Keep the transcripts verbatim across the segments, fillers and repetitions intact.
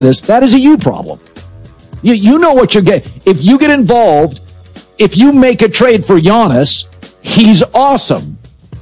this, that is a you problem. You, you know what you're getting. If you get involved, if you make a trade for Giannis, he's awesome.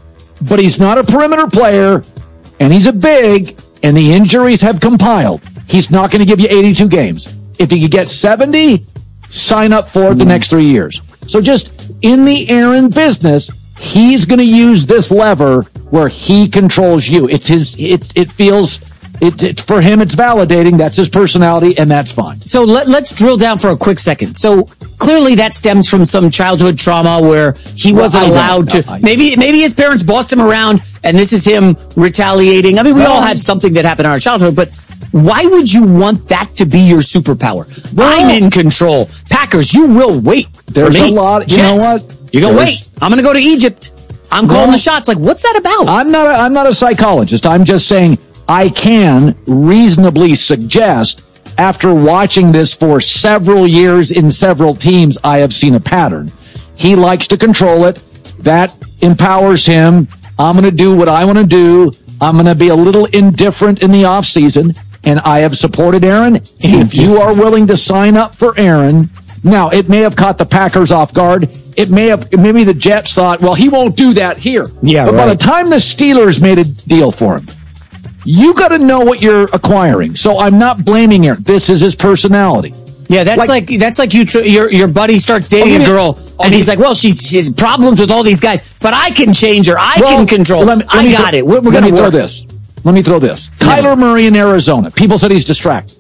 But he's not a perimeter player, and he's a big, and the injuries have compiled. He's not going to give you eighty-two games. If he could get seventy, sign up for it the next three years. So just in the Aaron business, he's going to use this lever where he controls you. It's his, it, it feels, it, it, for him, it's validating. That's his personality, and that's fine. So let, let's drill down for a quick second. So clearly that stems from some childhood trauma where he Well, wasn't I allowed don't to, know. I- maybe, maybe his parents bossed him around and this is him retaliating. I mean, we all had something that happened in our childhood, but why would you want that to be your superpower? Well, I'm in control. Packers, you will wait. There's For me, a lot- you know Jets, what? You're going to There's- wait. I'm going to go to Egypt. I'm calling Well, the shots. Like, what's that about? I'm not a, I'm not a psychologist. I'm just saying I can reasonably suggest, after watching this for several years in several teams, I have seen a pattern. He likes to control it. That empowers him. I'm going to do what I want to do. I'm going to be a little indifferent in the offseason, and I have supported Aaron. If you are willing to sign up for Aaron, now it may have caught the Packers off guard. It may have, maybe the Jets thought, well, he won't do that here. Yeah, but by right. the time the Steelers made a deal for him, you got to know what you're acquiring. So I'm not blaming Aaron. This is his personality. Yeah, that's like, Like- that's like you. Tr- your your buddy starts dating I'll a give you- girl, I'll and he's give- like, "Well, she's she has problems with all these guys, but I can change her. I Well, can control. let me- let I me got throw- it. We're, we're let going me to throw work." this. Let me throw this. Kyler Murray in Arizona. People said he's distracted.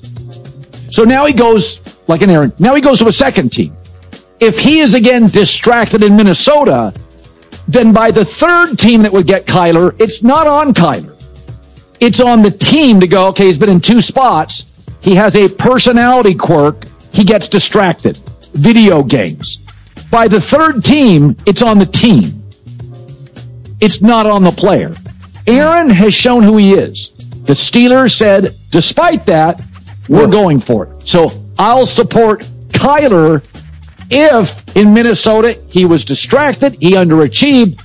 So now he goes, like an Aaron, now he goes to a second team. If he is again distracted in Minnesota, then by the third team that would get Kyler, it's not on Kyler. It's on the team to go, okay, he's been in two spots. He has a personality quirk. He gets distracted. Video games. By the third team, it's on the team. It's not on the player. Aaron has shown who he is. The Steelers said, despite that, we're going for it. So I'll support Kyler if in Minnesota he was distracted, he underachieved.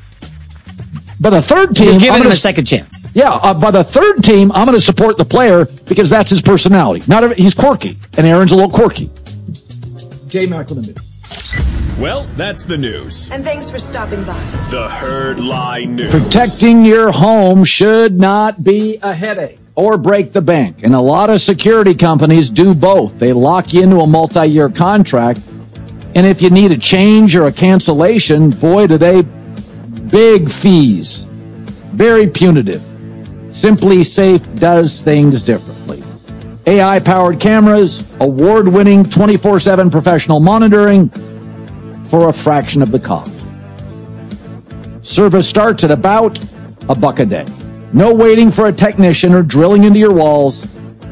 By the third team, You're I'm giving him gonna- a second chance. yeah, uh, by the third team, I'm going to support the player because that's his personality. Not every, he's quirky, and Aaron's a little quirky. J. McElhenney. Well, that's the news. And thanks for stopping by. The Herd Lie News. Protecting your home should not be a headache or break the bank. And a lot of security companies do both. They lock you into a multi-year contract. And if you need a change or a cancellation, boy, do they big fees. Very punitive. Simply Safe does things differently. A I-powered cameras, award-winning twenty-four seven professional monitoring for a fraction of the cost. Service starts at about a buck a day. No waiting for a technician or drilling into your walls.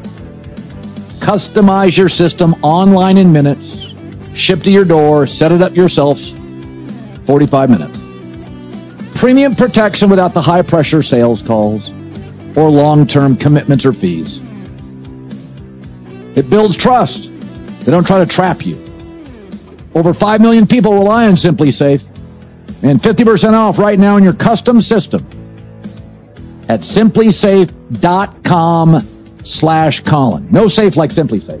Customize your system online in minutes. Ship to your door. Set it up yourself. forty-five minutes. Premium protection without the high-pressure sales calls or long-term commitments or fees. It builds trust. They don't try to trap you. Over five million people rely on Simply Safe, and fifty percent off right now in your custom system at simply safe dot com slash Colin. No safe like Simply Safe.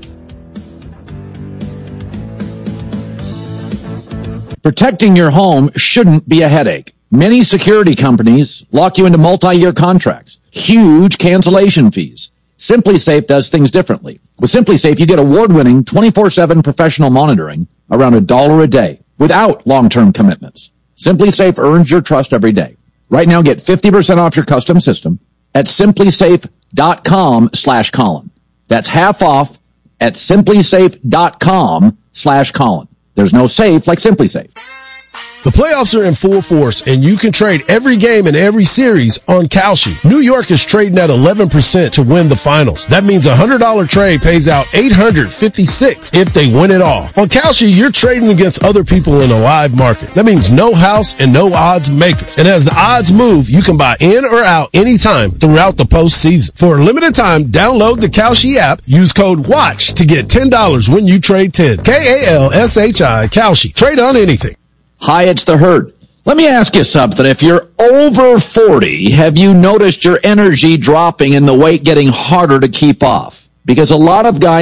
Protecting your home shouldn't be a headache. Many security companies lock you into multi-year contracts, huge cancellation fees. Simply Safe does things differently. With Simply Safe, you get award-winning twenty-four seven professional monitoring around a dollar a day without long-term commitments. Simply Safe earns your trust every day. Right now, get fifty percent off your custom system at simply safe dot com slash Colin. That's half off at simply safe dot com slash Colin. There's no safe like Simply Safe. The playoffs are in full force, and you can trade every game in every series on Kalshi. New York is trading at eleven percent to win the finals. That means a one hundred dollars trade pays out eight hundred fifty-six dollars if they win it all. On Kalshi, you're trading against other people in a live market. That means no house and no odds makers. And as the odds move, you can buy in or out anytime throughout the postseason. For a limited time, download the Kalshi app, use code WATCH to get ten dollars when you trade ten. K A L S H I, Kalshi. Trade on anything. Hi, it's the Herd. Let me ask you something. If you're over forty, have you noticed your energy dropping and the weight getting harder to keep off? because a lot of guys